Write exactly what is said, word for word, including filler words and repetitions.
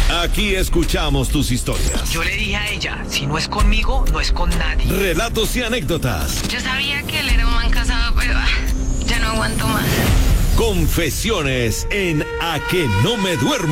Aquí escuchamos tus historias. Yo le dije a ella, si no es conmigo, no es con nadie. Relatos y anécdotas. Yo sabía que él era un man casado, pero ah, ya no aguanto más. Confesiones en A que no me duermo.